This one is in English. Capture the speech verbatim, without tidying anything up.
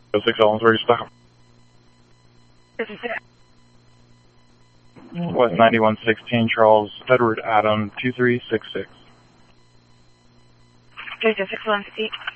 oh six Elms, where you stop? West ninety-one sixteen, Charles Edward Adam, two three six six. three six one six.